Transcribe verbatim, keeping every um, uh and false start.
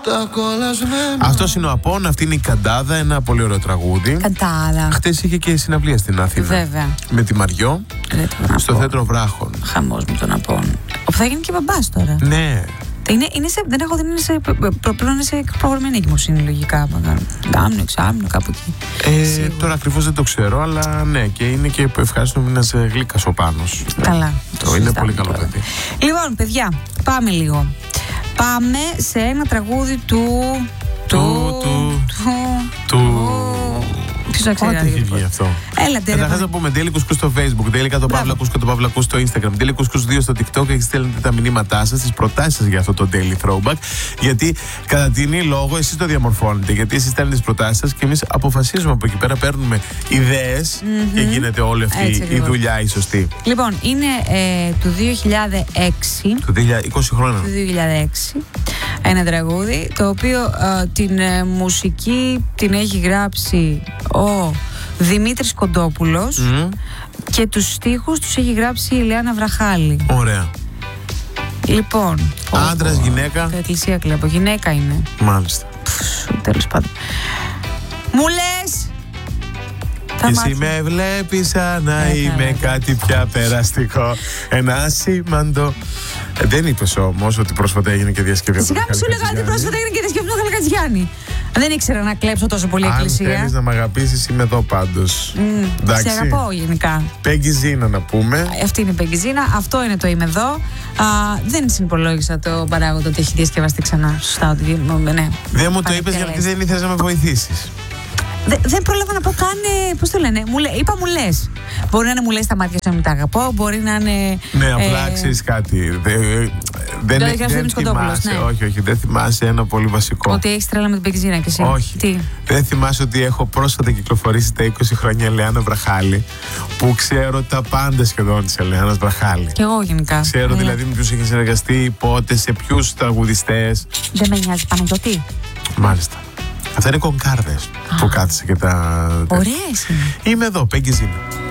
Αυτό είναι ο Απόν, αυτή είναι η Καντάδα, ένα πολύ ωραίο τραγούδι. Καντάδα. Χτες είχε και συναυλία στην Αθήνα. Βέβαια. Με τη Μαριό. Στο Θέατρο Βράχων. Χαμός με τον Απόν. Όπου θα γίνει και μπαμπάς τώρα. Ναι. Είναι, είναι σε, δεν έχω δει, είναι σε, πλέον είναι σε προγραμμένη εγκυμοσύνη λογικά. Άμνο, εξάμνο, κάπου εκεί. Ε, τώρα ακριβώς δεν το ξέρω, αλλά ναι, και είναι και ευχάριστο μήνας γλύκας ο Πάνος. Καλά. Το είναι πολύ καλό παιδί. Λοιπόν, παιδιά, πάμε λίγο. Πάμε σε ένα τραγούδι του. Του. Του. Του. Ποιος να ξέρει. Πότε έχει βγει αυτό. Έλα, τέλεια. Καταρχάς να πούμε Daily Couscous στο Facebook, Daily Κάτω Παύλα Κούσκο το Παύλα Κούσκο στο Instagram, Daily Couscous δύο στο TikTok. Έχετε στέλνετε τα μηνύματά σας, τις προτάσεις σας για αυτό το Daily Throwback. Γιατί κατά την λόγο εσείς το διαμορφώνετε. Γιατί εσείς στέλνετε τις προτάσεις σας και εμείς αποφασίζουμε από εκεί πέρα, παίρνουμε ιδέες mm-hmm. και γίνεται όλη αυτή έτσι, η δουλειά η σωστή. Λοιπόν, είναι ε, του δύο χιλιάδες έξι. Του είκοσι χρόνια. Του δύο χιλιάδες έξι. Ένα τραγούδι το οποίο ε, την ε, μουσική την έχει γράψει ο Δημήτρης Κοντόπουλος mm. και τους στίχους τους έχει γράψει η Ηλιάνα Βραχάλη. Ωραία. Λοιπόν, άντρας, ο, γυναίκα. Τα εκκλησία κλέπω, γυναίκα είναι. Μάλιστα. Τέλος πάντων. Μου λες! Και εσύ με βλέπεις σαν να ε, είμαι καλά, κάτι πια περαστικό. Ένα σήμαντο. Ε, δεν είπες όμως ότι πρόσφατα έγινε και διασκευή. Σιγά μου σου λέγα ότι πρόσφατα έγινε και διασκευή του Χαλκατζιάννη. Δεν ήξερα να κλέψω τόσο πολύ αν εκκλησία. Αν θέλεις να μ' αγαπήσεις, είμαι εδώ πάντως. Mm, σε αγαπώ γενικά. Πέγγι Ζήνα να πούμε. Αυτή είναι η Πέγγι Ζήνα. Αυτό είναι το είμαι εδώ. Α, δεν συνυπολόγισα το παράγοντα ότι έχει διασκευαστεί ξανά. Σωστά, ότι ναι. Δεν μου το είπες γιατί δεν ήθελες να με βοηθήσεις. Δε, δεν πρόλαβα να πω καν. Πώς το λένε, μου λέ, είπα μου λες. Μπορεί να είναι μου λες τα μάτια σου να μην τα αγαπώ, μπορεί να είναι. Ναι, απλά ε, ξέρεις κάτι. Δε, δεν δεν, δεν θυμάσαι. Ναι. Όχι, όχι, δεν θυμάσαι ένα πολύ βασικό. Ότι έχεις τρέλα με την Πέγγι Ζήνα και εσύ. Όχι. Τι? Δεν θυμάσαι ότι έχω πρόσφατα κυκλοφορήσει τα είκοσι χρόνια Ηλιάνα Βραχάλη, που ξέρω τα πάντα σχεδόν της Ηλιάνας Βραχάλη. Και εγώ γενικά. Ξέρω yeah. δηλαδή με ποιους έχει συνεργαστεί, πότε, σε ποιους τραγουδιστές. Δεν με νοιάζει, Παναγιώτη. Μάλιστα. Αυτά είναι κονκάρδες που κάθισε και τα. Ωραίες είναι. Είμαι εδώ, Πέγγι Ζήνα.